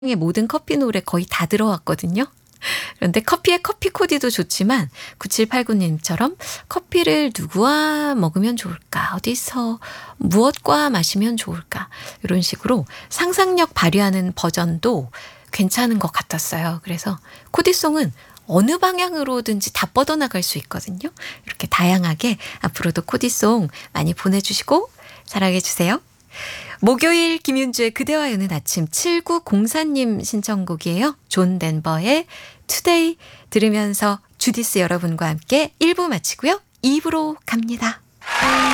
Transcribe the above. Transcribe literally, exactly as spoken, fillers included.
의 모든 커피 노래 거의 다 들어왔거든요. 그런데 커피의 커피 코디도 좋지만 구칠팔구 님처럼 커피를 누구와 먹으면 좋을까? 어디서 무엇과 마시면 좋을까? 이런 식으로 상상력 발휘하는 버전도 괜찮은 것 같았어요. 그래서 코디송은 어느 방향으로든지 다 뻗어나갈 수 있거든요. 이렇게 다양하게 앞으로도 코디송 많이 보내주시고 사랑해주세요. 목요일 김윤주의 그대와 여는 아침 칠구공사 님 신청곡이에요. 존 덴버의 투데이 들으면서 주디스 여러분과 함께 일 부 마치고요. 이 부로 갑니다.